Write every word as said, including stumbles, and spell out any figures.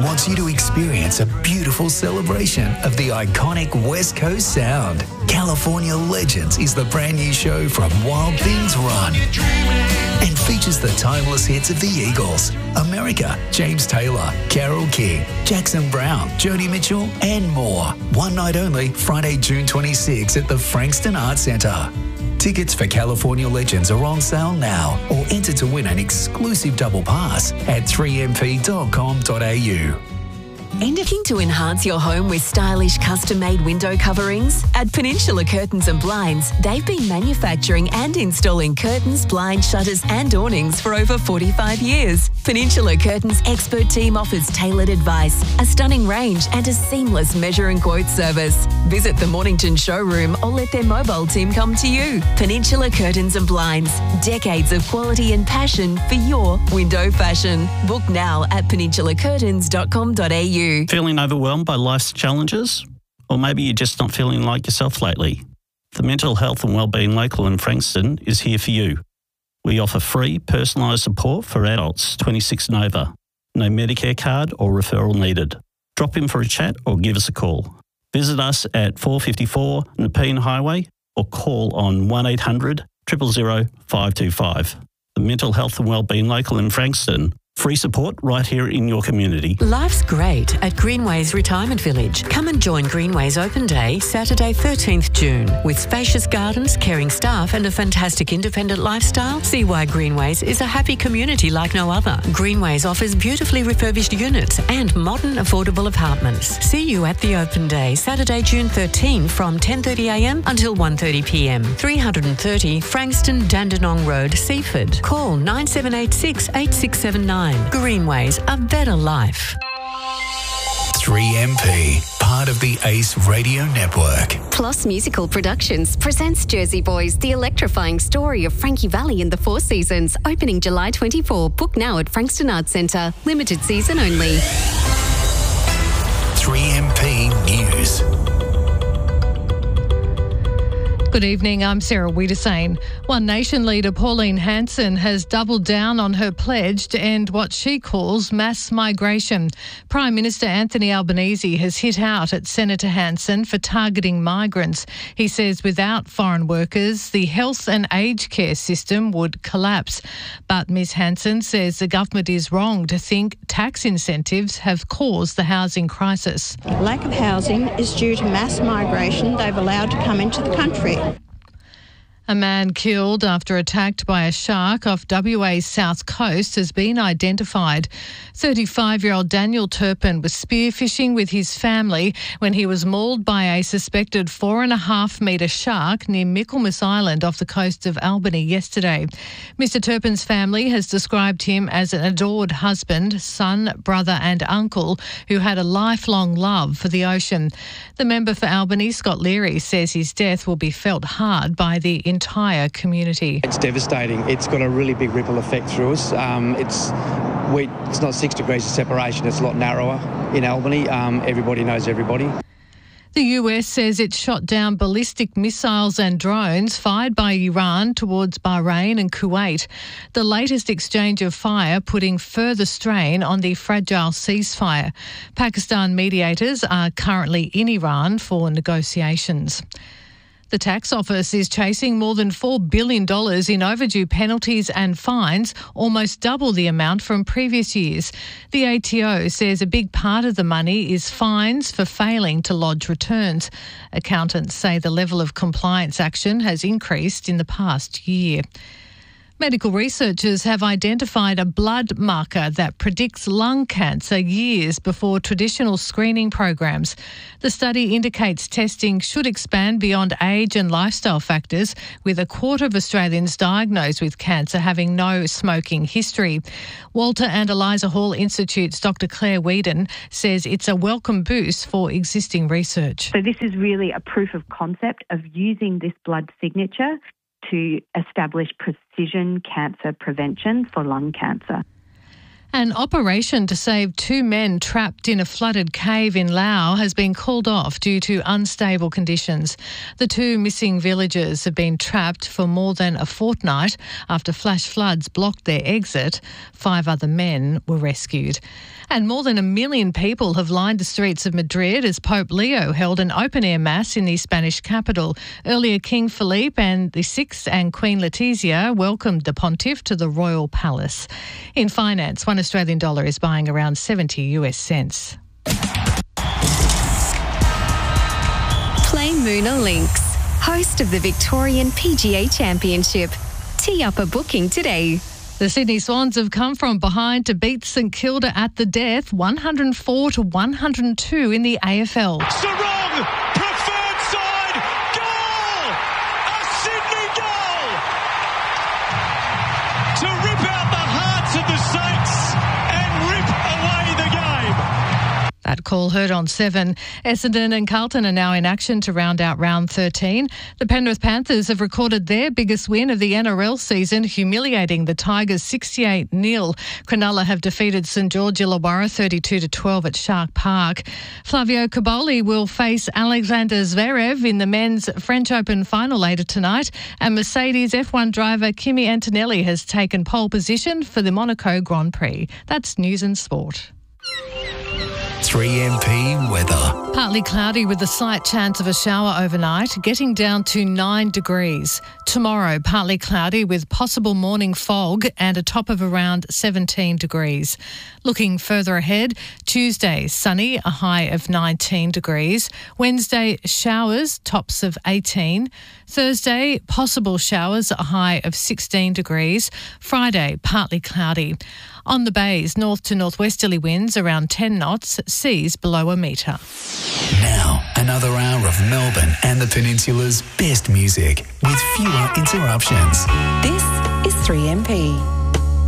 wants you to experience a beautiful celebration of the iconic West Coast sound. California Legends is the brand new show from Wild Things Run and features the timeless hits of the Eagles, America, James Taylor, Carole King, Jackson Brown, Joni Mitchell, and more. One night only, Friday, June twenty-sixth at the Frankston Arts Centre. Tickets for California Legends are on sale now, or enter to win an exclusive double pass at three m p dot com dot a u. Looking to enhance your home with stylish custom-made window coverings? At Peninsula Curtains and Blinds, they've been manufacturing and installing curtains, blinds, shutters and awnings for over forty-five years. Peninsula Curtains' expert team offers tailored advice, a stunning range and a seamless measure and quote service. Visit the Mornington showroom or let their mobile team come to you. Peninsula Curtains and Blinds, decades of quality and passion for your window fashion. Book now at peninsula curtains dot com dot a u. Feeling overwhelmed by life's challenges? Or maybe you're just not feeling like yourself lately? The Mental Health and Wellbeing Local in Frankston is here for you. We offer free personalised support for adults twenty-six and over. No Medicare card or referral needed. Drop in for a chat or give us a call. Visit us at four fifty-four Nepean Highway or call on one eight hundred, zero zero zero, five two five. The Mental Health and Wellbeing Local in Frankston. Free support right here in your community. Life's great at Greenways Retirement Village. Come and join Greenways Open Day, Saturday thirteenth June. With spacious gardens, caring staff and a fantastic independent lifestyle, see why Greenways is a happy community like no other. Greenways offers beautifully refurbished units and modern affordable apartments. See you at the Open Day, Saturday June thirteenth from ten thirty a m until one thirty p m. three thirty Frankston Dandenong Road, Seaford. Call nine seven eight six, eight six seven nine. Greenways, a better life. three M P, part of the Ace Radio Network. Plus Musical Productions presents Jersey Boys, the electrifying story of Frankie Valli in the Four Seasons, opening July twenty-fourth. Book now at Frankston Arts Centre. Limited season only. three M P News. Good evening, I'm Sarah Wiedersane. One Nation leader Pauline Hanson has doubled down on her pledge to end what she calls mass migration. Prime Minister Anthony Albanese has hit out at Senator Hanson for targeting migrants. He says without foreign workers, the health and aged care system would collapse. But Ms Hanson says the government is wrong to think tax incentives have caused the housing crisis. Lack of housing is due to mass migration they've allowed to come into the country. A man killed after attacked by a shark off W A's south coast has been identified. thirty-five-year-old Daniel Turpin was spearfishing with his family when he was mauled by a suspected four and a half metre shark near Michaelmas Island off the coast of Albany yesterday. Mister Turpin's family has described him as an adored husband, son, brother and uncle who had a lifelong love for the ocean. The member for Albany, Scott Leary, says his death will be felt hard by the entire community. It's devastating. It's got a really big ripple effect through us. Um, it's we, it's not six degrees of separation. It's a lot narrower in Albany. Um, everybody knows everybody. The U S says it shot down ballistic missiles and drones fired by Iran towards Bahrain and Kuwait. The latest exchange of fire putting further strain on the fragile ceasefire. Pakistan mediators are currently in Iran for negotiations. The tax office is chasing more than four billion dollars in overdue penalties and fines, almost double the amount from previous years. The A T O says a big part of the money is fines for failing to lodge returns. Accountants say the level of compliance action has increased in the past year. Medical researchers have identified a blood marker that predicts lung cancer years before traditional screening programs. The study indicates testing should expand beyond age and lifestyle factors, with a quarter of Australians diagnosed with cancer having no smoking history. Walter and Eliza Hall Institute's Doctor Claire Whedon says it's a welcome boost for existing research. So this is really a proof of concept of using this blood signature to establish precision cancer prevention for lung cancer. An operation to save two men trapped in a flooded cave in Laos has been called off due to unstable conditions. The two missing villagers have been trapped for more than a fortnight after flash floods blocked their exit. Five other men were rescued. And more than a million people have lined the streets of Madrid as Pope Leo held an open-air mass in the Spanish capital. Earlier, King Philippe and the Sixth and Queen Letizia welcomed the pontiff to the royal palace. In finance, one Australian dollar is buying around seventy US cents. Play Moona Links, host of the Victorian P G A Championship. Tee up a booking today. The Sydney Swans have come from behind to beat St Kilda at the death, one hundred four to one hundred two in the A F L. Sarong, preferred side, goal! A Sydney goal! To rip out the hearts of the Saints and rip away the game. That call heard on seven. Essendon and Carlton are now in action to round out round thirteen. The Penrith Panthers have recorded their biggest win of the N R L season, humiliating the Tigers sixty-eight nil. Cronulla have defeated St George Illawarra thirty-two to twelve at Shark Park. Flavio Cobolli will face Alexander Zverev in the men's French Open final later tonight. And Mercedes F one driver Kimi Antonelli has taken pole position for the Monaco Grand Prix. That's News and Sport. three M P weather. Partly cloudy with a slight chance of a shower overnight, getting down to nine degrees. Tomorrow, partly cloudy with possible morning fog and a top of around seventeen degrees. Looking further ahead, Tuesday, sunny, a high of nineteen degrees. Wednesday, showers, tops of eighteen. Thursday, possible showers, a high of sixteen degrees. Friday, partly cloudy. On the bays, north to northwesterly winds around ten knots, seas below a metre. Now, another hour of Melbourne and the Peninsula's best music with fewer interruptions. This is three M P.